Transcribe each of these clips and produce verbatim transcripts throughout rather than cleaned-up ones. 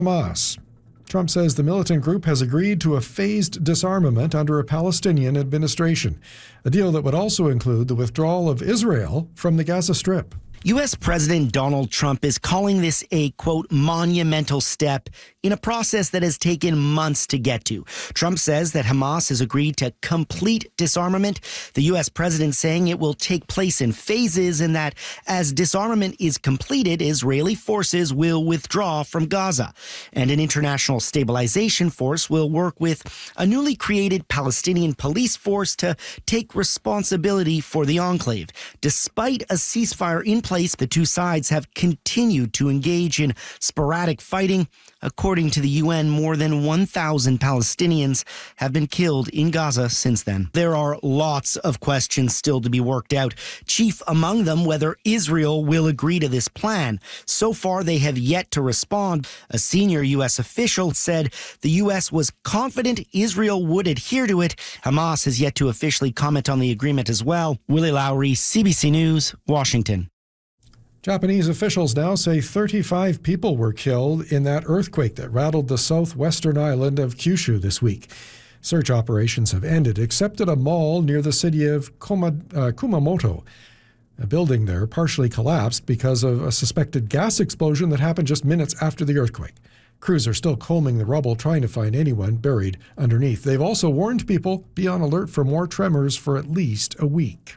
Hamas. Trump says the militant group has agreed to a phased disarmament under a Palestinian administration, a deal that would also include the withdrawal of Israel from the Gaza Strip. U S. President Donald Trump is calling this a, quote, monumental step in a process that has taken months to get to. Trump says that Hamas has agreed to complete disarmament. The U S president saying it will take place in phases and that as disarmament is completed, Israeli forces will withdraw from Gaza. And an international stabilization force will work with a newly created Palestinian police force to take responsibility for the enclave. Despite a ceasefire in place, the two sides have continued to engage in sporadic fighting. According to the U N, more than one thousand Palestinians have been killed in Gaza since then. There are lots of questions still to be worked out, chief among them whether Israel will agree to this plan. So far, they have yet to respond. A senior U S official said the U S was confident Israel would adhere to it. Hamas has yet to officially comment on the agreement as well. Willie Lowry, C B C News, Washington. Japanese officials now say thirty-five people were killed in that earthquake that rattled the southwestern island of Kyushu this week. Search operations have ended, except at a mall near the city of Kuma, uh, Kumamoto. A building there partially collapsed because of a suspected gas explosion that happened just minutes after the earthquake. Crews are still combing the rubble, trying to find anyone buried underneath. They've also warned people be on alert for more tremors for at least a week.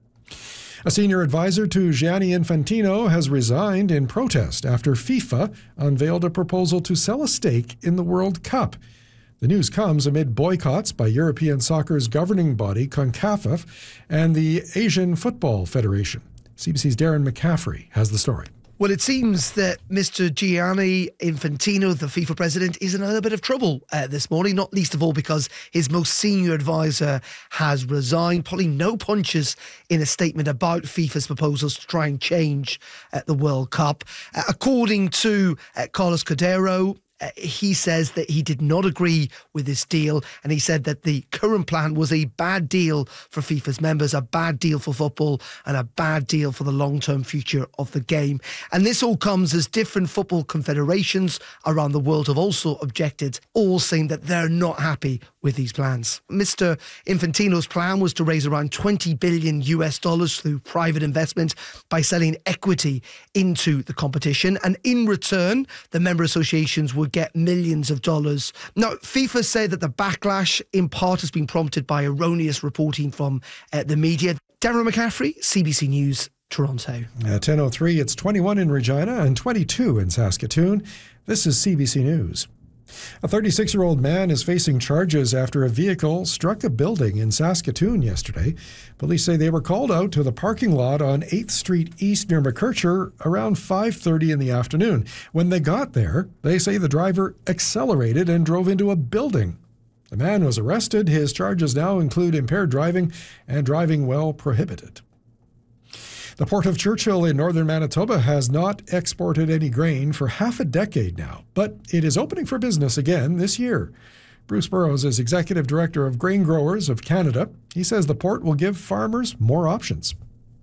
A senior advisor to Gianni Infantino has resigned in protest after FIFA unveiled a proposal to sell a stake in the World Cup. The news comes amid boycotts by European soccer's governing body, CONCACAF, and the Asian Football Federation. C B C's Darren McCaffrey has the story. Well, it seems that Mister Gianni Infantino, the FIFA president, is in a little bit of trouble uh, this morning, not least of all because his most senior advisor has resigned, pulling no punches in a statement about FIFA's proposals to try and change uh, the World Cup. Uh, according to uh, Carlos Cordero, Uh, he says that he did not agree with this deal, and he said that the current plan was a bad deal for FIFA's members, a bad deal for football, and a bad deal for the long-term future of the game. And this all comes as different football confederations around the world have also objected, all saying that they're not happy with these plans. Mister Infantino's plan was to raise around twenty billion U S dollars through private investment by selling equity into the competition, and in return, the member associations would get millions of dollars. Now, FIFA say that the backlash in part has been prompted by erroneous reporting from uh, the media. Darren McCaffrey, C B C News, Toronto. At ten oh three, it's twenty-one in Regina and twenty-two in Saskatoon. This is C B C News. A thirty-six-year-old man is facing charges after a vehicle struck a building in Saskatoon yesterday. Police say they were called out to the parking lot on eighth Street East near McKercher around five thirty in the afternoon. When they got there, they say the driver accelerated and drove into a building. The man was arrested. His charges now include impaired driving and driving while prohibited. The Port of Churchill in northern Manitoba has not exported any grain for half a decade now, but it is opening for business again this year. Bruce Burrows is Executive Director of Grain Growers of Canada. He says the port will give farmers more options.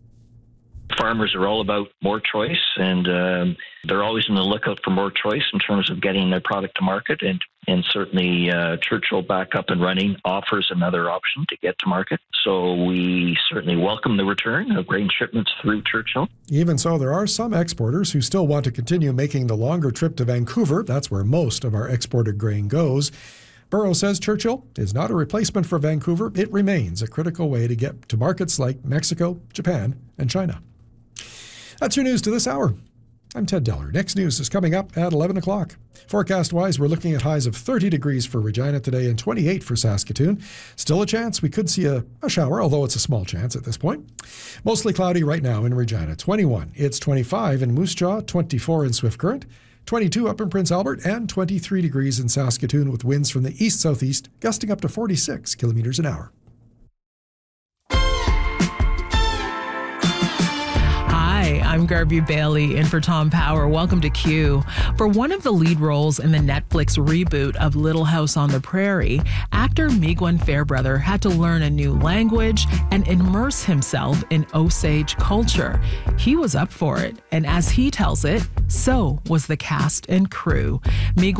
Farmers are all about more choice, and um, they're always on the lookout for more choice in terms of getting their product to market. And, and certainly uh, Churchill back up and running offers another option to get to market. So we certainly welcome the return of grain shipments through Churchill. Even so, there are some exporters who still want to continue making the longer trip to Vancouver. That's where most of our exported grain goes. Burrows says Churchill is not a replacement for Vancouver. It remains a critical way to get to markets like Mexico, Japan, and China. That's your news to this hour. I'm Ted Deller. Next news is coming up at eleven o'clock. Forecast-wise, we're looking at highs of thirty degrees for Regina today and twenty-eight for Saskatoon. Still a chance we could see a, a shower, although it's a small chance at this point. Mostly cloudy right now in Regina, twenty-one. It's twenty-five in Moose Jaw, twenty-four in Swift Current, twenty-two up in Prince Albert, and twenty-three degrees in Saskatoon with winds from the east-southeast gusting up to forty-six kilometers an hour. Hi, I'm I'm Garvey Bailey in for Tom Power. Welcome to Q. For one of the lead roles in the Netflix reboot of Little House on the Prairie, actor Migwen Fairbrother had to learn a new language and immerse himself in Osage culture. He was up for it, and as he tells it, so was the cast and crew. Migwen